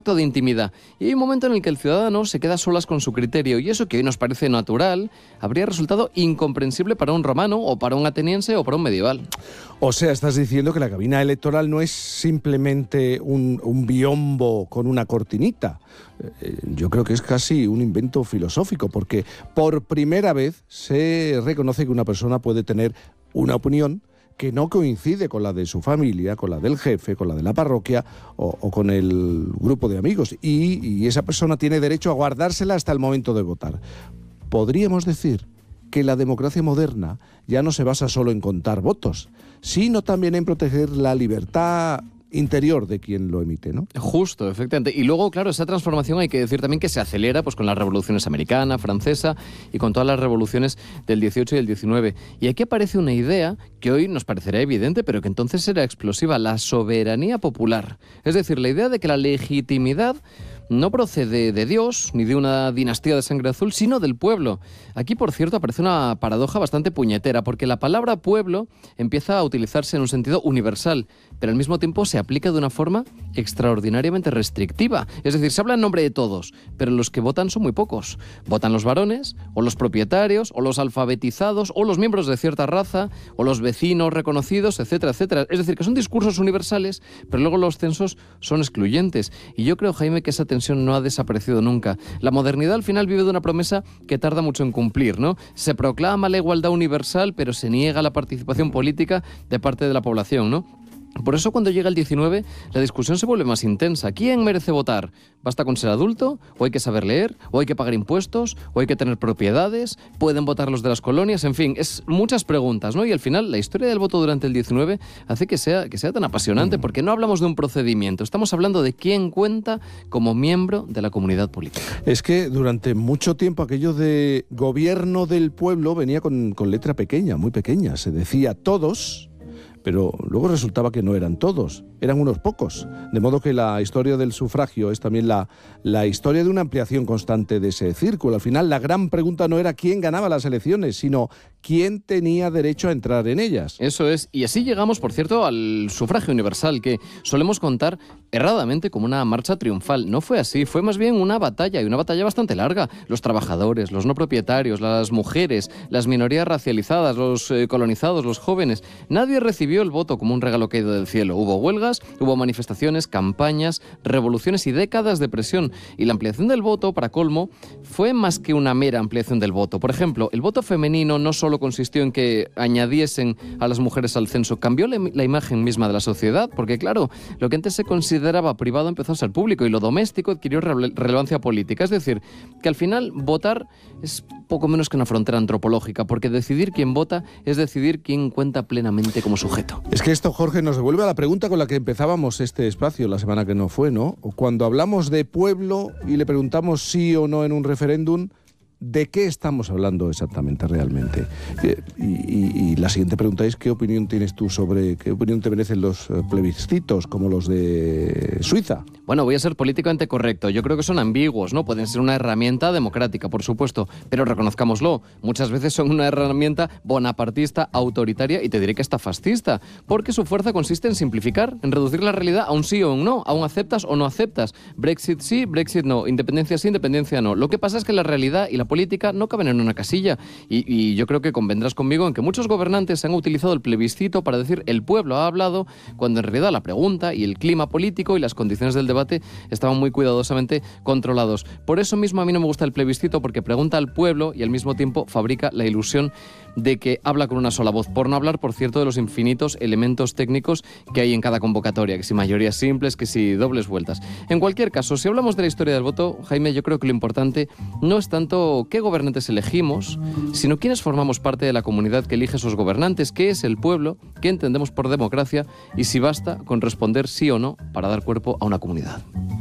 de intimidad. Y hay un momento en el que el ciudadano se queda a solas con su criterio, y eso que hoy nos parece natural habría resultado incomprensible para un romano o para un ateniense o para un medieval. O sea, estás diciendo que la cabina electoral no es simplemente un biombo con una cortinita. Yo creo que es casi un invento filosófico, porque por primera vez se reconoce que una persona puede tener una opinión que no coincide con la de su familia, con la del jefe, con la de la parroquia o con el grupo de amigos. Y esa persona tiene derecho a guardársela hasta el momento de votar. Podríamos decir que la democracia moderna ya no se basa solo en contar votos, sino también en proteger la libertad interior de quien lo emite, ¿no? Justo, efectivamente. Y luego, claro, esa transformación hay que decir también que se acelera pues con las revoluciones americana, francesa y con todas las revoluciones del 18 y el 19. Y aquí aparece una idea que hoy nos parecerá evidente, pero que entonces era explosiva: la soberanía popular. Es decir, la idea de que la legitimidad no procede de Dios, ni de una dinastía de sangre azul, sino del pueblo. Aquí, por cierto, aparece una paradoja bastante puñetera, porque la palabra pueblo empieza a utilizarse en un sentido universal, pero al mismo tiempo se aplica de una forma extraordinariamente restrictiva. Es decir, se habla en nombre de todos, pero los que votan son muy pocos. Votan los varones, o los propietarios, o los alfabetizados, o los miembros de cierta raza, o los vecinos reconocidos, etcétera, etcétera. Es decir, que son discursos universales, pero luego los censos son excluyentes. Y yo creo, Jaime, que esa tensión no ha desaparecido nunca. La modernidad al final vive de una promesa que tarda mucho en cumplir, ¿no? Se proclama la igualdad universal, pero se niega la participación política de parte de la población, ¿no? Por eso cuando llega el 19, la discusión se vuelve más intensa. ¿Quién merece votar? ¿Basta con ser adulto? ¿O hay que saber leer? ¿O hay que pagar impuestos? ¿O hay que tener propiedades? ¿Pueden votar los de las colonias? En fin, es muchas preguntas, ¿no? Y al final, la historia del voto durante el 19 hace que sea tan apasionante, porque no hablamos de un procedimiento, estamos hablando de quién cuenta como miembro de la comunidad política. Es que durante mucho tiempo aquello de gobierno del pueblo venía con letra pequeña, muy pequeña. Se decía todos, pero luego resultaba que no eran todos, eran unos pocos. De modo que la historia del sufragio es también la historia de una ampliación constante de ese círculo. Al final, la gran pregunta no era quién ganaba las elecciones, sino quién tenía derecho a entrar en ellas. Eso es. Y así llegamos, por cierto, al sufragio universal, que solemos contar erradamente como una marcha triunfal. No fue así, fue más bien una batalla, y una batalla bastante larga. Los trabajadores, los no propietarios, las mujeres, las minorías racializadas, los colonizados, los jóvenes. Nadie recibió el voto como un regalo caído del cielo. Hubo huelgas, hubo manifestaciones, campañas, revoluciones y décadas de presión. Y la ampliación del voto, para colmo, fue más que una mera ampliación del voto. Por ejemplo, el voto femenino no solo consistió en que añadiesen a las mujeres al censo, cambió la imagen misma de la sociedad, porque claro, lo que antes se consideraba privado empezó a ser público y lo doméstico adquirió relevancia política. Es decir, que al final votar es poco menos que una frontera antropológica, porque decidir quién vota es decidir quién cuenta plenamente como sujeto. Es que esto, Jorge, nos devuelve a la pregunta con la que empezábamos este espacio la semana que no fue, ¿no? Cuando hablamos de pueblo y le preguntamos sí o no en un referéndum, ¿de qué estamos hablando exactamente realmente? Y la siguiente pregunta es: ¿qué opinión tienes tú sobre qué opinión te merecen los plebiscitos como los de Suiza? Bueno, voy a ser políticamente correcto. Yo creo que son ambiguos, ¿no? Pueden ser una herramienta democrática, por supuesto, pero reconozcámoslo, muchas veces son una herramienta bonapartista, autoritaria y te diré que hasta fascista, porque su fuerza consiste en simplificar, en reducir la realidad a un sí o un no, a un aceptas o no aceptas. Brexit sí, Brexit no, independencia sí, independencia no. Lo que pasa es que la realidad y la política no caben en una casilla, y yo creo que convendrás conmigo en que muchos gobernantes han utilizado el plebiscito para decir el pueblo ha hablado, cuando en realidad la pregunta y el clima político y las condiciones del debate estaban muy cuidadosamente controlados. Por eso mismo a mí no me gusta el plebiscito, porque pregunta al pueblo y al mismo tiempo fabrica la ilusión de que habla con una sola voz, por no hablar, por cierto, de los infinitos elementos técnicos que hay en cada convocatoria, que si mayorías simples, que si dobles vueltas. En cualquier caso, si hablamos de la historia del voto, Jaime, yo creo que lo importante no es tanto qué gobernantes elegimos, sino quiénes formamos parte de la comunidad que elige esos gobernantes, qué es el pueblo, qué entendemos por democracia y si basta con responder sí o no para dar cuerpo a una comunidad.